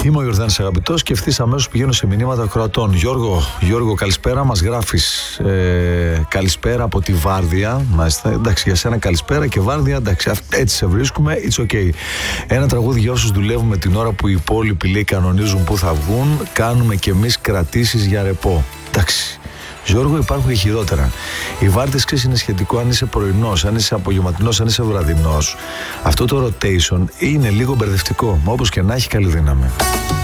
Είμαι ο Ιορδάνης Αγαπητός και ευθύς αμέσως πηγαίνω σε μηνύματα ακροατών. Γιώργο, καλησπέρα, μας γράφεις καλησπέρα από τη Βάρδια. Μάλιστα, εντάξει, για σένα καλησπέρα και Βάρδια, εντάξει, έτσι σε βρίσκουμε, it's okay. Ένα τραγούδι για όσους δουλεύουμε την ώρα που οι υπόλοιποι λέει κανονίζουν που θα βγουν, κάνουμε κι εμείς κρατήσεις για ρεπό. Εντάξει. Γιώργο, υπάρχουν και χειρότερα. Οι βάρτες, ξέρεις, είναι σχετικό αν είσαι πρωινός, αν είσαι απογευματινός, αν είσαι βραδινός. Αυτό το rotation είναι λίγο μπερδευτικό. Μα όπως και να έχει, καλή δύναμη.